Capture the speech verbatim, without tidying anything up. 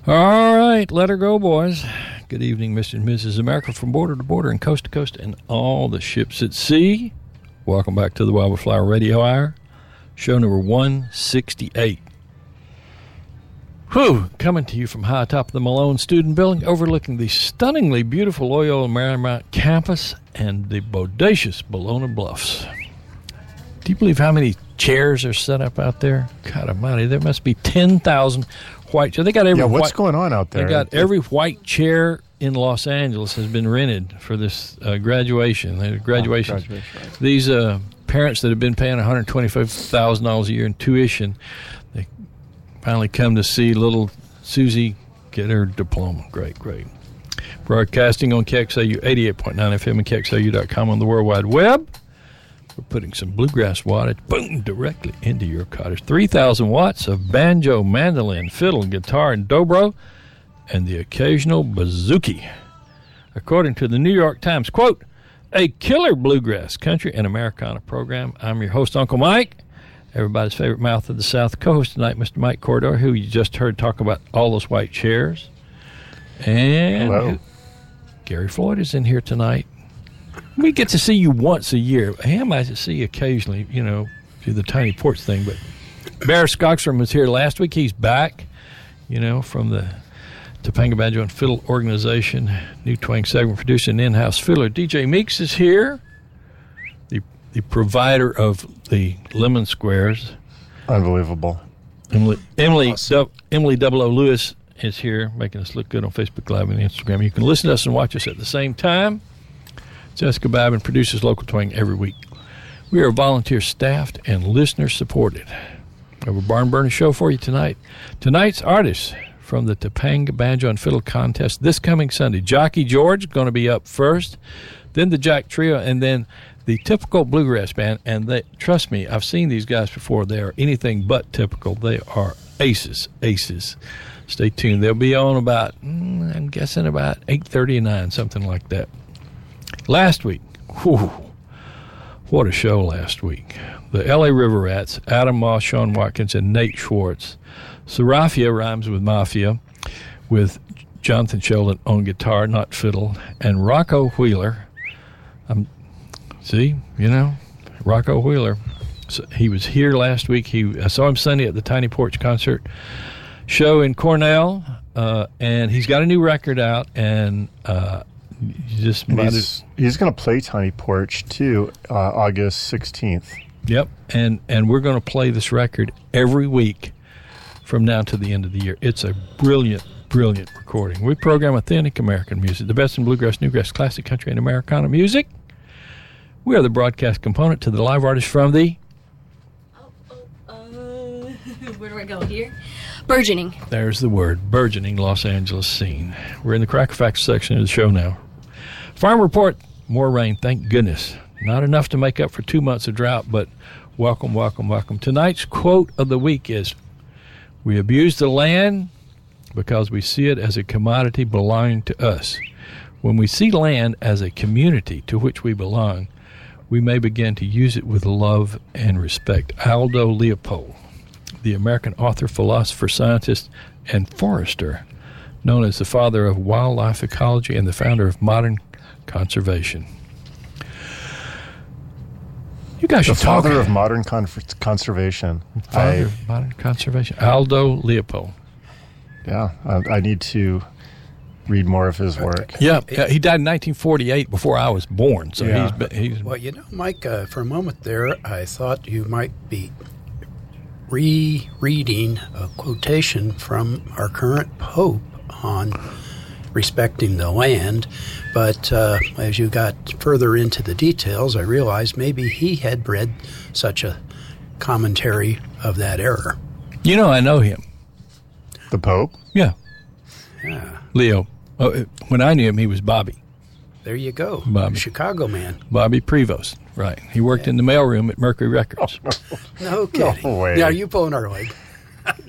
All right, let her go, boys. Good evening, Mister and Missus America, from border to border and coast to coast and all the ships at sea. Welcome back to the Wildflower Radio Hour, show number one sixty-eight. Whew, coming to you from high atop of the Malone Student Building, overlooking the stunningly beautiful Loyola Marymount campus and the bodacious Bologna Bluffs. Do you believe how many chairs are set up out there? God almighty, there must be ten thousand white chairs. They got every yeah, what's white, going on out there? They got every white chair in Los Angeles has been rented for this uh, graduation. Uh, graduation. Oh, graduation right. These uh, parents that have been paying one hundred twenty-five thousand dollars a year in tuition, they finally come to see little Susie get her diploma. Great, great. Broadcasting on K X L U eighty-eight point nine F M and K X L U dot com on the World Wide Web. We're putting some bluegrass wattage, boom, directly into your cottage. three thousand watts of banjo, mandolin, fiddle, guitar, and dobro, and the occasional bouzouki. According to the New York Times, quote, a killer bluegrass, country, and Americana program. I'm your host, Uncle Mike. Everybody's favorite mouth of the South, co-host tonight, Mister Mike Cordor, who you just heard talk about all those white chairs. And hello. Gary Floyd is in here tonight. We get to see you once a year. Him I see occasionally, you know, do the Tiny Porch thing. But Bear Skoxrom was here last week. He's back, you know, from the Topanga Banjo and Fiddle Organization. New Twang segment producer and in-house fiddler. D J Meeks is here, the the provider of the Lemon Squares. Unbelievable. Emily Emily, Awesome. du- Emily Double O Lewis is here, making us look good on Facebook Live and Instagram. You can listen to us and watch us at the same time. Jessica Babin produces Local Twang every week. We are volunteer staffed and listener supported. We have a barn burner show for you tonight. Tonight's artists from the Topanga Banjo and Fiddle Contest this coming Sunday. Jockey George going to be up first, then the Jack Trio, and then the typical bluegrass band. And they, trust me, I've seen these guys before. They are anything but typical. They are aces, aces. Stay tuned. They'll be on about, mm, I'm guessing about eight thirty and nine, something like that. Last week, whew, what a show last week. The L A River Rats, Adam Moss, Sean Watkins, and Nate Schwartz. Serafia rhymes with Mafia, with Jonathan Sheldon on guitar, not fiddle, and Rocco Wheeler. Um, see, you know, Rocco Wheeler. So he was here last week. He I saw him Sunday at the Tiny Porch concert show in Cornell, uh, and he's got a new record out, and uh, you just And might he's have, he's going to play Tiny Porch, too, uh, August sixteenth. Yep, and and we're going to play this record every week from now to the end of the year. It's a brilliant, brilliant recording. We program authentic American music, the best in bluegrass, newgrass, classic country, and Americana music. We are the broadcast component to the live artists from the... Oh, oh, uh, where do I go here? Burgeoning. There's the word, burgeoning Los Angeles scene. We're in the Cracker Facts section of the show now. Farm report, more rain, thank goodness. Not enough to make up for two months of drought, but welcome, welcome, welcome. Tonight's quote of the week is, we abuse the land because we see it as a commodity belonging to us. When we see land as a community to which we belong, we may begin to use it with love and respect. Aldo Leopold, the American author, philosopher, scientist, and forester, known as the father of wildlife ecology and the founder of modern conservation. You guys The should talk. father of modern con- conservation. Father I, of modern conservation. Aldo Leopold. yeah, I, I need to read more of his work. Yeah, yeah, he died in nineteen forty-eight been I was born. So Yeah. he's, been, he's Well, you know, Mike, uh, for a moment there, I thought you might be rereading a quotation from our current Pope on respecting the land. But uh, as you got further into the details, I realized maybe he had read such a commentary of that error. You know, I know him. The Pope? Yeah, Yeah, Leo. Oh, when I knew him, he was Bobby. there you go. Bobby. Chicago man. Bobby Prevost. Right. He worked in the mailroom at Mercury Records. No kidding. way. Now, are you pulling our leg?